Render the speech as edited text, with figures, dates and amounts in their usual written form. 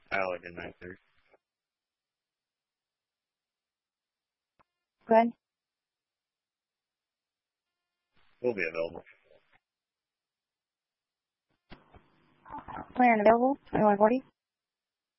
Alec in 9-3. Go ahead. Will be available. Clear and available, 2140.